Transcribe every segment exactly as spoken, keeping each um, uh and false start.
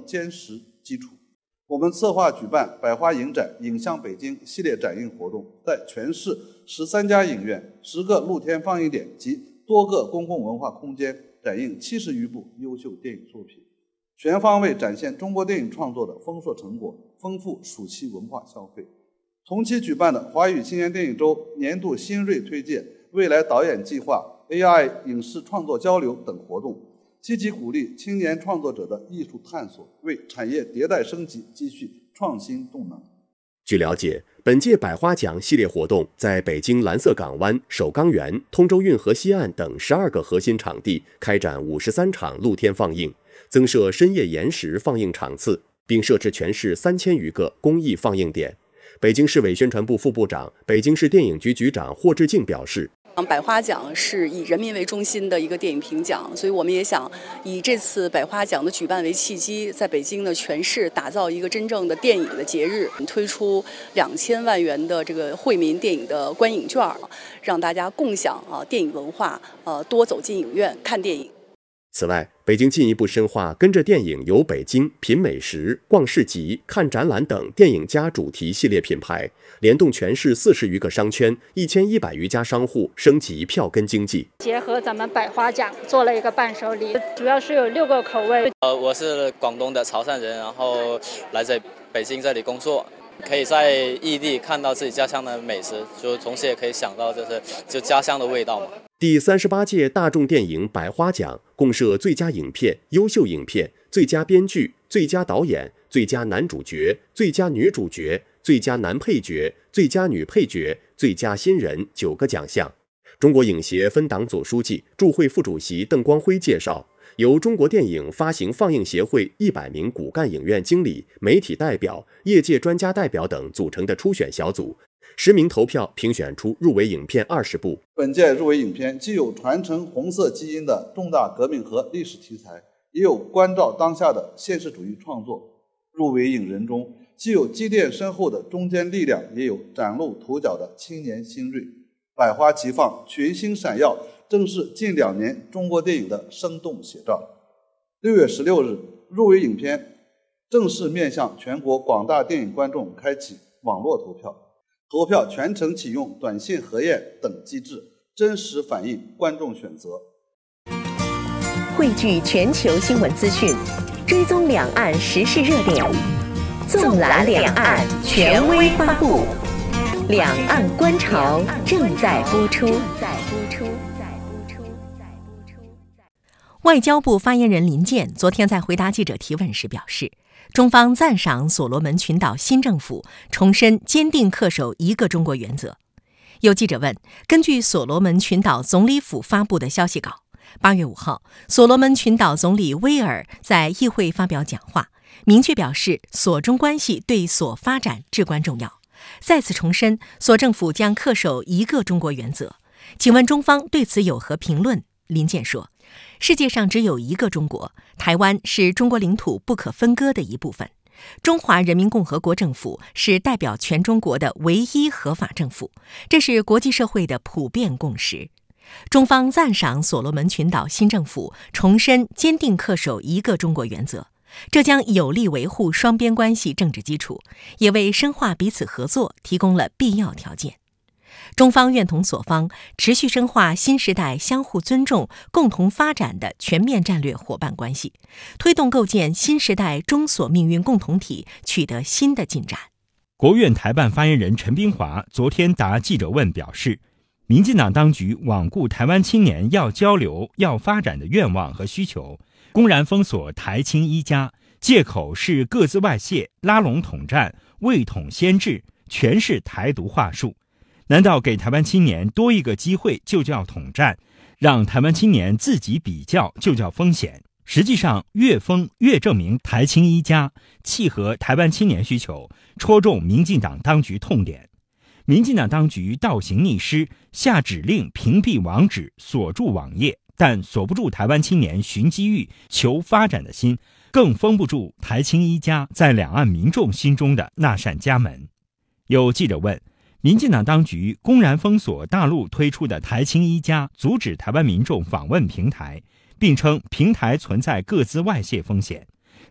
坚实基础。我们策划举办百花影展影向北京系列展映活动，在全市十三家影院、十个露天放映点及多个公共文化空间展映七十余部优秀电影作品，全方位展现中国电影创作的丰硕成果，丰富暑期文化消费。同期举办的华语青年电影周年度新锐推荐、未来导演计划、A I 影视创作交流等活动，积极鼓励青年创作者的艺术探索，为产业迭代升级积蓄创新动能。 据了解，本届百花奖系列活动在北京蓝色港湾、首钢园、通州运河西岸等十二个核心场地开展五十三场露天放映，增设深夜延时放映场次，并设置全市三千余个公益放映点。北京市委宣传部副部长、北京市电影局局长霍志敬表示， 百花奖是以人民为中心的一个电影评奖，所以我们也想以这次百花奖的举办为契机，在北京的全市打造一个真正的电影的节日，推出两千万元的这个惠民电影的观影券，让大家共享啊电影文化，呃多走进影院看电影。 此外，北京进一步深化跟着电影游北京、品美食、逛市集、看展览等电影加主题系列品牌，联动全市四十余个商圈、一千一百余家商户，升级票根经济。 结合咱们百花奖做了一个伴手礼，主要是有六个口味。 呃，我是广东的潮汕人，然后来自北京这里工作。可以在异地看到自己家乡的美食，就同时也可以想到就是就家乡的味道嘛。 第三十八届大众电影百花奖共设最佳影片、优秀影片、最佳编剧、最佳导演、最佳男主角、最佳女主角、最佳男配角、最佳女配角、最佳新人九个奖项。中国影协分党总书记、驻会副主席邓光辉介绍，由中国电影发行放映协会一百名骨干影院经理、媒体代表、业界专家代表等组成的初选小组，实名投票评选出入围影片二十部。 本届入围影片既有传承红色基因的重大革命和历史题材，也有关照当下的现实主义创作。入围影人中，既有积淀深厚的中坚力量，也有崭露头角的青年新锐。百花齐放，群星闪耀，正是近两年中国电影的生动写照。六月十六日，入围影片正式面向全国广大电影观众开启网络投票，投票全程启用短信核验等机制，真实反映观众选择。 汇聚全球新闻资讯，追踪两岸时事热点，纵览两岸，权威发布。两岸观潮正在播出。 外交部发言人林健昨天在回答记者提问时表示，中方赞赏所罗门群岛新政府重申坚定恪守一个中国原则。有记者问，根据所罗门群岛总理府发布的消息稿，八月五号，所罗门群岛总理威尔在议会发表讲话，明确表示所中关系对所发展至关重要，再次重申所政府将恪守一个中国原则。请问中方对此有何评论？林健说，世界上只有一个中国，台湾是中国领土不可分割的一部分。中华人民共和国政府是代表全中国的唯一合法政府，这是国际社会的普遍共识。中方赞赏所罗门群岛新政府重申坚定恪守一个中国原则，这将有力维护双边关系政治基础，也为深化彼此合作提供了必要条件。中方愿同所方持续深化新时代相互尊重、共同发展的全面战略伙伴关系，推动构建新时代中所命运共同体取得新的进展。 国务院台办发言人陈斌华昨天答记者问表示，民进党当局罔顾台湾青年要交流、要发展的愿望和需求，公然封锁台青一家，借口是各自外泄、拉拢统战、未统先治，全是台独话术。难道给台湾青年多一个机会就叫统战，让台湾青年自己比较就叫风险？实际上越封越证明台青一家契合台湾青年需求，戳中民进党当局痛点。民进党当局倒行逆施，下指令屏蔽网址、锁住网页，但锁不住台湾青年寻机遇、求发展的心，更封不住台青一家在两岸民众心中的那扇家门。有记者问，民进党当局公然封锁大陆推出的台青一家，阻止台湾民众访问平台，并称平台存在各自外泄风险，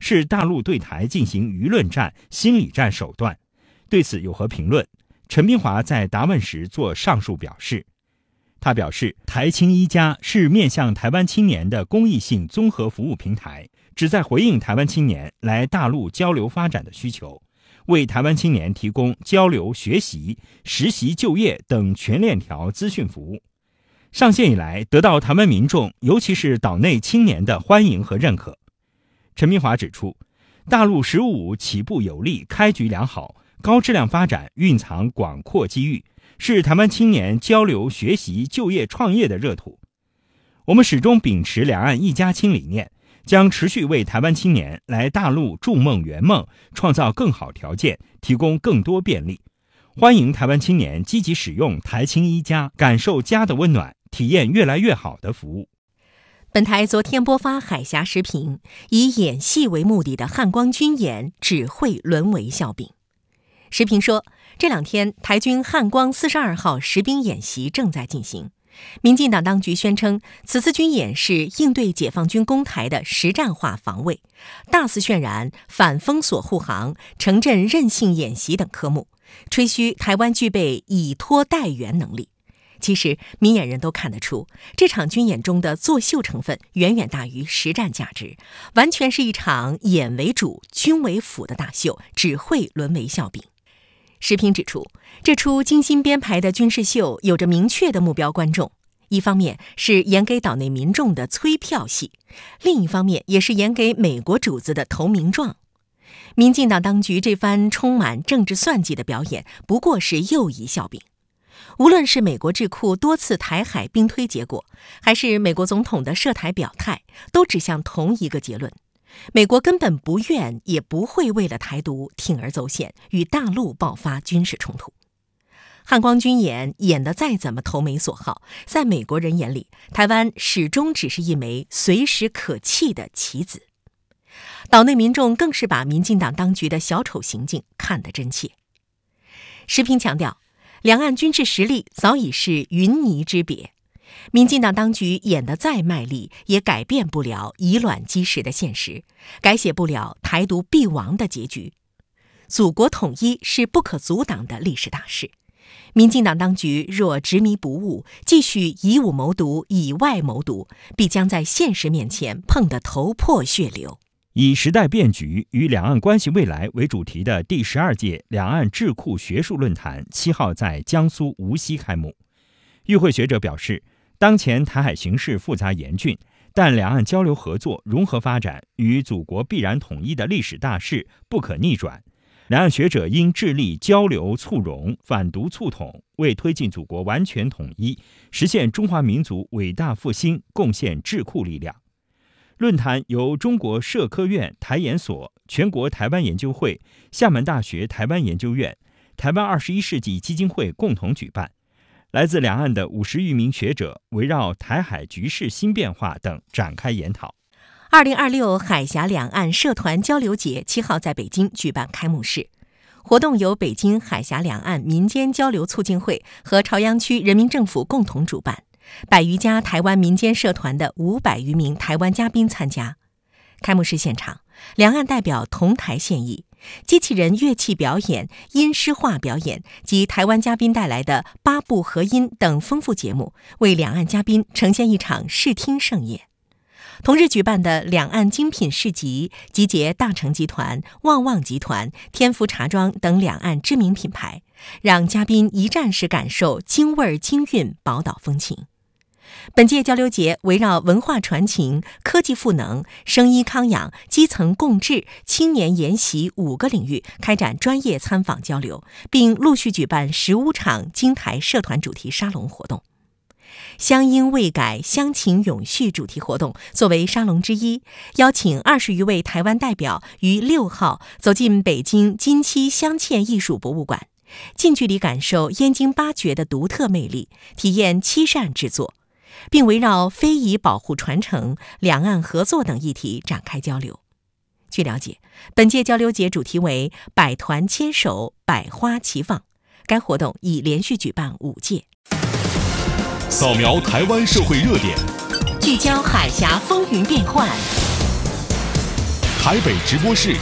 是大陆对台进行舆论战、心理战手段。对此有何评论？陈斌华在答问时做上述表示。他表示，台青一家是面向台湾青年的公益性综合服务平台，旨在回应台湾青年来大陆交流发展的需求，为台湾青年提供交流、学习、实习、就业等全链条资讯服务。上线以来，得到台湾民众，尤其是岛内青年的欢迎和认可。陈明华指出，大陆“十五五”起步有力，开局良好，高质量发展蕴藏广阔机遇，是台湾青年交流、学习、就业、创业的热土。我们始终秉持两岸一家亲理念，将持续为台湾青年来大陆筑梦圆梦创造更好条件，提供更多便利。欢迎台湾青年积极使用台青一家，感受家的温暖，体验越来越好的服务。 本台昨天播发海峡时评，以演戏为目的的汉光军演只会沦为笑柄。时评说，这两天台军汉光四十二号实兵演习正在进行。民进党当局宣称，此次军演是应对解放军攻台的实战化防卫，大肆渲染反封锁护航、城镇韧性演习等科目，吹嘘台湾具备以拖代援能力。其实，明眼人都看得出，这场军演中的作秀成分远远大于实战价值，完全是一场演为主、军为辅的大秀，只会沦为笑柄。时评指出，这出精心编排的军事秀有着明确的目标观众，一方面是演给岛内民众的催票戏，另一方面也是演给美国主子的投名状。民进党当局这番充满政治算计的表演，不过是又一笑柄。无论是美国智库多次台海兵推结果，还是美国总统的涉台表态，都指向同一个结论：美国根本不愿也不会为了台独铤而走险，与大陆爆发军事冲突。汉光军演演得再怎么投没所好，在美国人眼里，台湾始终只是一枚随时可弃的棋子。岛内民众更是把民进党当局的小丑行径看得真切。时评强调，两岸军事实力早已是云泥之别，民进党当局演得再卖力，也改变不了以卵击石的现实，改写不了台独必亡的结局。祖国统一是不可阻挡的历史大事，民进党当局若执迷不悟，继续以武谋独、以外谋独，必将在现实面前碰得头破血流。 以时代变局与两岸关系未来为主题的第十二届两岸智库学术论坛七号在江苏无锡开幕。与会学者表示，当前台海形势复杂严峻，但两岸交流合作、融合发展与祖国必然统一的历史大势不可逆转。两岸学者应致力交流促融、反独促统，为推进祖国完全统一、实现中华民族伟大复兴贡献智库力量。论坛由中国社科院台研所、全国台湾研究会、厦门大学台湾研究院、台湾二十一世纪基金会共同举办。来自两岸的五十余名学者围绕台海局势新变化等展开研讨。 二零二六海峡两岸社团交流节七号在北京举办开幕式，活动由北京海峡两岸民间交流促进会和朝阳区人民政府共同主办。百余家台湾民间社团的五百余名台湾嘉宾参加。开幕式现场，两岸代表同台献艺，机器人乐器表演、音诗画表演及台湾嘉宾带来的八部合音等丰富节目，为两岸嘉宾呈现一场视听盛宴。同日举办的两岸精品市集，集结大成集团、旺旺集团、天福茶庄等两岸知名品牌，让嘉宾一站式感受京味京韵宝岛风情。本届交流节围绕文化传情、科技赋能、生医康养、基层共治、青年研习五个领域开展专业参访交流，并陆续举办十五场京台社团主题沙龙活动。乡音未改，乡情永续主题活动作为沙龙之一，邀请二十余位台湾代表于六号走进北京金漆镶嵌艺术博物馆，近距离感受燕京八绝的独特魅力，体验漆扇制作，并围绕非遗保护传承、两岸合作等议题展开交流。据了解，本届交流节主题为百团牵手，百花齐放，该活动已连续举办五届。 扫描台湾社会热点， 聚焦海峡风云变幻， 台北直播室